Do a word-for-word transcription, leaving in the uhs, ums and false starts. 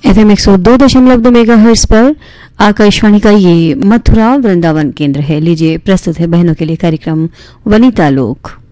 FM एक सौ दो दशमलव दो मेगा हर्ट्ज पर आकाशवाणी का ये मथुरा वृंदावन केंद्र है। लीजिए प्रस्तुत है बहनों के लिए कार्यक्रम वनिता लोक।